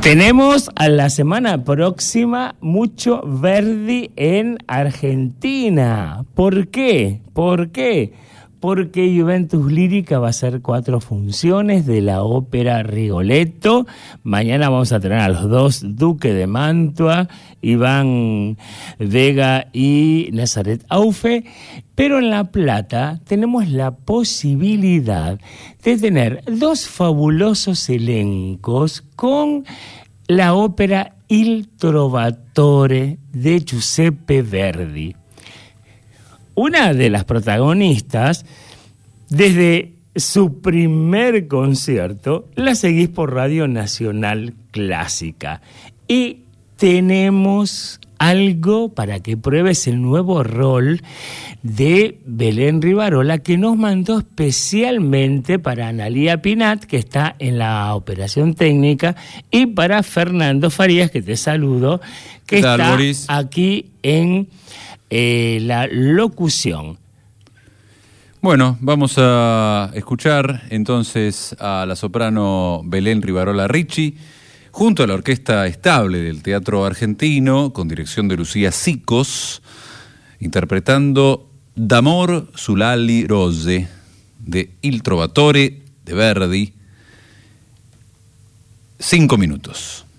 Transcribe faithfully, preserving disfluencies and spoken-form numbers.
Tenemos a la semana próxima mucho Verdi en Argentina. ¿Por qué? ¿Por qué? Porque Juventus Lírica va a hacer cuatro funciones de la ópera Rigoletto. Mañana vamos a tener a los dos Duque de Mantua, Iván Vega y Nazaret Aufe. Pero en La Plata tenemos la posibilidad de tener dos fabulosos elencos con la ópera Il Trovatore de Giuseppe Verdi. Una de las protagonistas, desde su primer concierto, la seguís por Radio Nacional Clásica. Y tenemos algo para que pruebes el nuevo rol de Belén Rivarola, que nos mandó especialmente para Analía Pinat, que está en la operación técnica, y para Fernando Farías, que te saludo, que tal, está Boris? aquí en eh, la locución. Bueno, vamos a escuchar entonces a la soprano Belén Rivarola Ricci, junto a la Orquesta Estable del Teatro Argentino, con dirección de Lucía Sicos, interpretando D'amor sull'ali rose, de Il Trovatore, de Verdi. Cinco minutos.